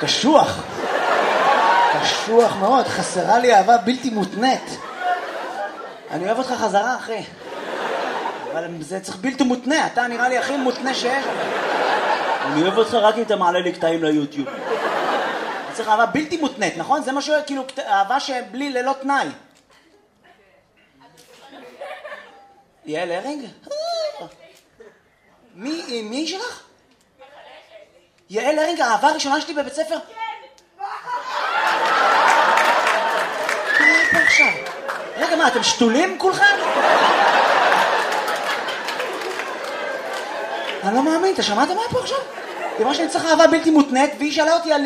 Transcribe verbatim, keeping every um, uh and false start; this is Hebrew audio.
קשוח. קשוח מאוד, חסרה לי אהבה בלתי מותנית. אני אוהב אותך חזרה, אחי. אבל זה צריך בלתי מותנה, אתה נראה לי הכי מותנה שיש. אני אוהב אותך רק אם אתה מעלה לי קטעים ליוטיוב. אני צריך אהבה בלתי מותנית, נכון? זה משהו, כאילו, אהבה שבלי ללא תנאי. יעל הרינג? מי, מי שלך? יעל הרינג, האהבה הראשונה שלי בבית ספר? מה עכשיו? רגע, מה, אתם שתולים כולכם? אני לא מאמין, אתה שמעת מה פה עכשיו? היא אמרה שאני צריך אהבה בלתי מותנית, והיא שאלה אותי על